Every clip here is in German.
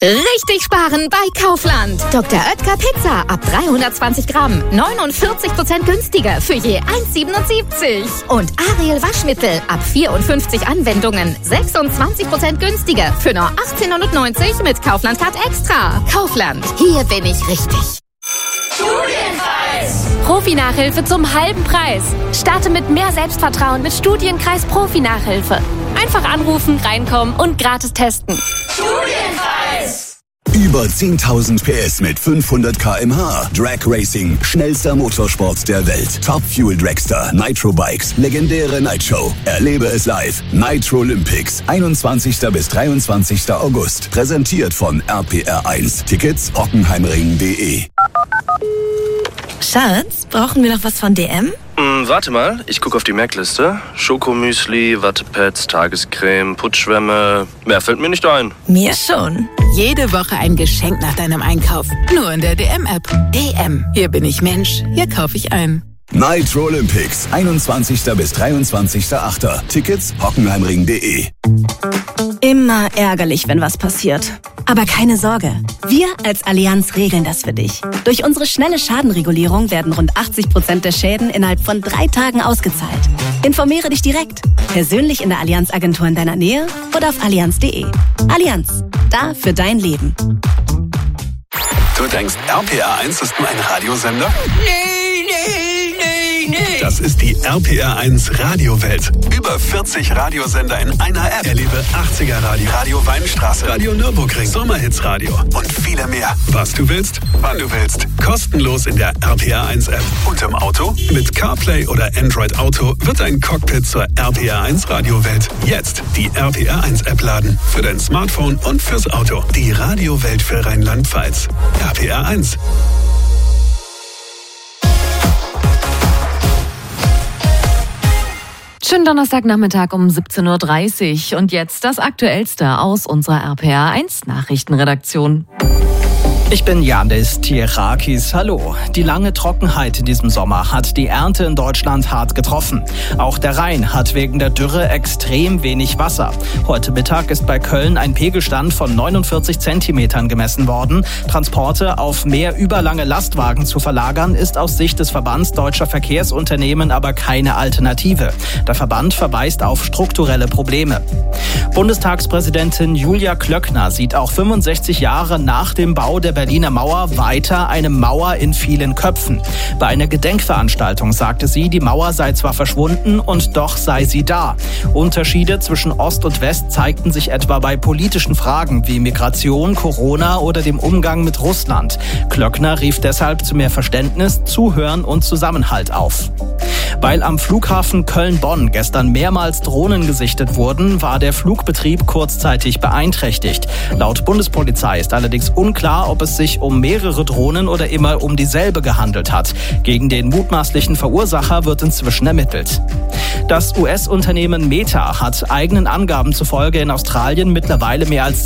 Richtig sparen bei Kaufland. Dr. Oetker Pizza ab 320 Gramm. 49% günstiger für je 1,77. Und Ariel Waschmittel ab 54 Anwendungen. 26% günstiger für nur 18,90 mit Kaufland Card Extra. Kaufland, hier bin ich richtig. Studienkreis. Profi-Nachhilfe zum halben Preis. Starte mit mehr Selbstvertrauen mit Studienkreis Profi-Nachhilfe. Einfach anrufen, reinkommen und gratis testen. Studienkreis. Über 10.000 PS mit 500 km/h. Drag Racing, schnellster Motorsport der Welt. Top Fuel Dragster, Nitro Bikes, legendäre Nightshow. Erlebe es live. Nitro Olympics, 21. bis 23. August. Präsentiert von RPR1. Tickets hockenheimring.de. Schatz, brauchen wir noch was von DM? Warte mal, ich gucke auf die Merkliste. Schokomüsli, Wattepads, Tagescreme, Putzschwämme. Mehr fällt mir nicht ein. Mir schon. Jede Woche ein Geschenk nach deinem Einkauf. Nur in der DM-App. DM. Hier bin ich Mensch. Hier kaufe ich ein. Nitro Olympics, 21. bis 23.8. Tickets hockenheimring.de. Immer ärgerlich, wenn was passiert. Aber keine Sorge, wir als Allianz regeln das für dich. Durch unsere schnelle Schadenregulierung werden rund 80% der Schäden innerhalb von 3 Tagen ausgezahlt. Informiere dich direkt, persönlich in der Allianz-Agentur in deiner Nähe oder auf allianz.de. Allianz, da für dein Leben. Du denkst, RPR1 ist nur ein Radiosender? Nee. Das ist die RPR1 Radiowelt. Über 40 Radiosender in einer App. Erlebe 80er Radio, Radio Weinstraße, Radio Nürburgring, Sommerhits Radio und viele mehr. Was du willst, wann du willst. Kostenlos in der RPR1 App. Und im Auto? Mit CarPlay oder Android Auto wird ein Cockpit zur RPR1 Radiowelt. Jetzt die RPR1 App laden. Für dein Smartphone und fürs Auto. Die Radiowelt für Rheinland-Pfalz. RPR1. Schönen Donnerstagnachmittag um 17.30 Uhr und jetzt das Aktuellste aus unserer RPR1 Nachrichtenredaktion. Ich bin Yandis Tierakis. Hallo. Die lange Trockenheit in diesem Sommer hat die Ernte in Deutschland hart getroffen. Auch der Rhein hat wegen der Dürre extrem wenig Wasser. Heute Mittag ist bei Köln ein Pegelstand von 49 Zentimetern gemessen worden. Transporte auf mehr überlange Lastwagen zu verlagern, ist aus Sicht des Verbands Deutscher Verkehrsunternehmen aber keine Alternative. Der Verband verweist auf strukturelle Probleme. Bundestagspräsidentin Julia Klöckner sieht auch 65 Jahre nach dem Bau der Berliner Mauer weiter eine Mauer in vielen Köpfen. Bei einer Gedenkveranstaltung sagte sie, die Mauer sei zwar verschwunden und doch sei sie da. Unterschiede zwischen Ost und West zeigten sich etwa bei politischen Fragen wie Migration, Corona oder dem Umgang mit Russland. Klöckner rief deshalb zu mehr Verständnis, Zuhören und Zusammenhalt auf. Weil am Flughafen Köln-Bonn gestern mehrmals Drohnen gesichtet wurden, war der Flugbetrieb kurzzeitig beeinträchtigt. Laut Bundespolizei ist allerdings unklar, ob es sich um mehrere Drohnen oder immer um dieselbe gehandelt hat. Gegen den mutmaßlichen Verursacher wird inzwischen ermittelt. Das US-Unternehmen Meta hat eigenen Angaben zufolge in Australien mittlerweile mehr als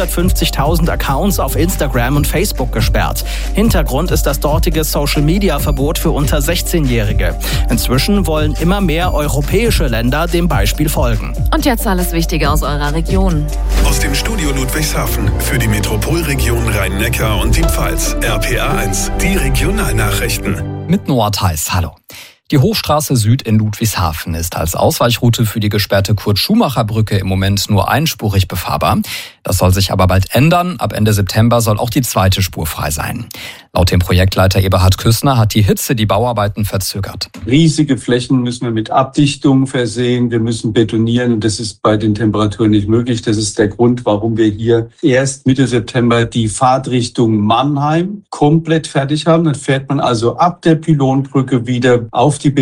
750.000 Accounts auf Instagram und Facebook gesperrt. Hintergrund ist das dortige Social-Media-Verbot für unter 16-Jährige. Inzwischen wollen immer mehr europäische Länder dem Beispiel folgen. Und jetzt alles Wichtige aus eurer Region. Aus dem Studio Ludwigshafen für die Metropolregion Rhein-Neckar und die Pfalz. RPR1, die Regionalnachrichten. Mit Noah Theis, hallo. Die Hochstraße Süd in Ludwigshafen ist als Ausweichroute für die gesperrte Kurt-Schumacher-Brücke im Moment nur einspurig befahrbar. Das soll sich aber bald ändern. Ab Ende September soll auch die zweite Spur frei sein. Laut dem Projektleiter Eberhard Küssner hat die Hitze die Bauarbeiten verzögert. Riesige Flächen müssen wir mit Abdichtung versehen. Wir müssen betonieren und das ist bei den Temperaturen nicht möglich. Das ist der Grund, warum wir hier erst Mitte September die Fahrtrichtung Mannheim komplett fertig haben. Dann fährt man also ab der Pylonbrücke wieder auf die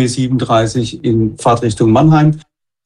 B37 in Fahrtrichtung Mannheim.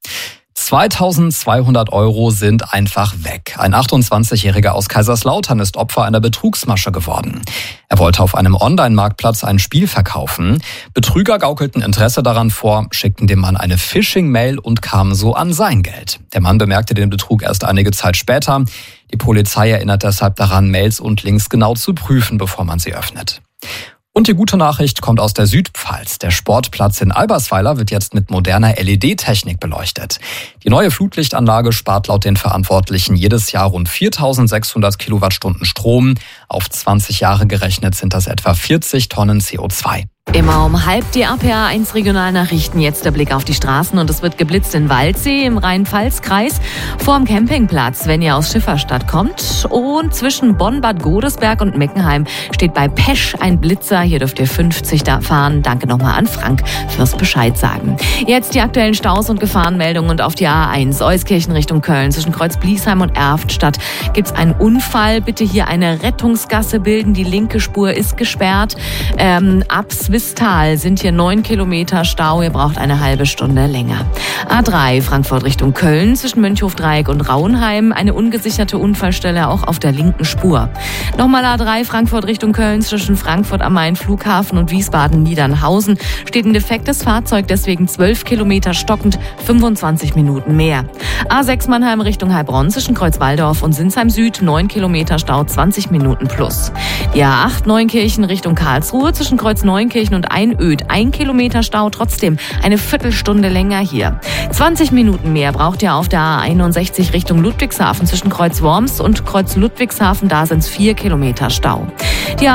2.200 € sind einfach weg. Ein 28-Jähriger aus Kaiserslautern ist Opfer einer Betrugsmasche geworden. Er wollte auf einem Online-Marktplatz ein Spiel verkaufen. Betrüger gaukelten Interesse daran vor, schickten dem Mann eine Phishing-Mail und kamen so an sein Geld. Der Mann bemerkte den Betrug erst einige Zeit später. Die Polizei erinnert deshalb daran, Mails und Links genau zu prüfen, bevor man sie öffnet. Und die gute Nachricht kommt aus der Südpfalz. Der Sportplatz in Albersweiler wird jetzt mit moderner LED-Technik beleuchtet. Die neue Flutlichtanlage spart laut den Verantwortlichen jedes Jahr rund 4.600 Kilowattstunden Strom. Auf 20 Jahre gerechnet sind das etwa 40 Tonnen CO2. Immer um 12:30 die RPA 1 Regionalnachrichten. Jetzt der Blick auf die Straßen und es wird geblitzt in Waldsee im Rhein-Pfalz-Kreis vorm Campingplatz, wenn ihr aus Schifferstadt kommt. Und zwischen Bonn-Bad Godesberg und Meckenheim steht bei Pesch ein Blitzer. Hier dürft ihr 50 da fahren. Danke nochmal an Frank fürs Bescheid sagen. Jetzt die aktuellen Staus und Gefahrenmeldungen und auf die A1 Euskirchen Richtung Köln. Zwischen Kreuz Bliesheim und Erftstadt gibt's einen Unfall. Bitte hier eine Rettungsgasse bilden. Die linke Spur ist gesperrt. Ab Swistal sind hier 9 Kilometer Stau. Ihr braucht eine halbe Stunde länger. A3 Frankfurt Richtung Köln zwischen Mönchhofdreieck und Rauenheim. Eine ungesicherte Unfallstelle auch auf der linken Spur. Nochmal A3 Frankfurt Richtung Köln zwischen Frankfurt am Main Flughafen und Wiesbaden-Niedernhausen. Steht ein defektes Fahrzeug, deswegen 12 Kilometer stockend, 25 Minuten mehr. A6 Mannheim Richtung Heilbronn zwischen Kreuzwaldorf und Sinsheim Süd. 9 Kilometer Stau, 20 Minuten plus. Die A8 Neunkirchen Richtung Karlsruhe zwischen Kreuz Neunkirchen und Einöd. 1 Kilometer Stau, trotzdem eine Viertelstunde länger hier. 20 Minuten mehr braucht ihr auf der A61 Richtung Ludwigshafen zwischen Kreuz Worms und Kreuz Ludwigshafen. Da sind es 4 Kilometer Stau. Die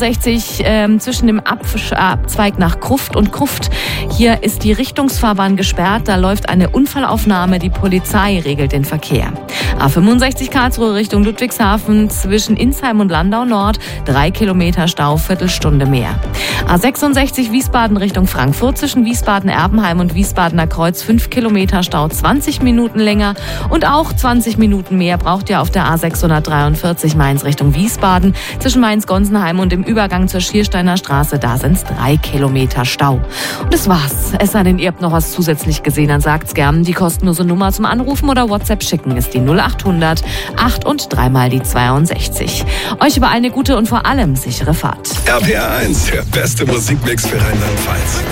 A61 zwischen dem Abzweig nach Krufft und Krufft. Hier ist die Richtungsfahrbahn gesperrt. Da läuft eine Unfallaufnahme. Die Polizei regelt den Verkehr. A65 Karlsruhe Richtung Ludwigshafen zwischen Insheim und Landau Nord. 3 Kilometer Stau, Viertelstunde mehr. A66 Wiesbaden Richtung Frankfurt zwischen Wiesbaden-Erbenheim und Wiesbadener Kreuz 5 Kilometer Stau, 20 Minuten länger und auch 20 Minuten mehr braucht ihr auf der A643 Mainz Richtung Wiesbaden zwischen Mainz-Gonsenheim und dem Übergang zur Schiersteiner Straße, da sind es 3 Kilometer Stau. Und das war's. Es sei denn, ihr habt noch was zusätzlich gesehen, dann sagt's gern. Die kostenlose Nummer zum Anrufen oder WhatsApp schicken ist die 0800 8 und 3 mal die 62. Euch überall eine gute und vor allem sichere Fahrt. RPA 1, der beste Musikmix für Rheinland-Pfalz.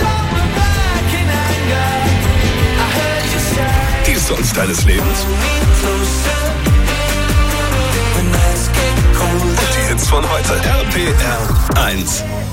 Die Songs deines Lebens. Und die Hits von heute. RPR 1.